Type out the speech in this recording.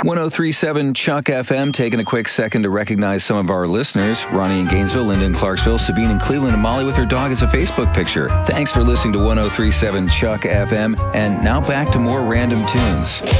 1037 Chuck FM, taking a quick second to recognize some of our listeners. Ronnie in Gainesville, Linda in Clarksville, Sabine in Cleveland, and Molly with her dog as a Facebook picture. Thanks for listening to 1037 Chuck FM. And now back to more random tunes.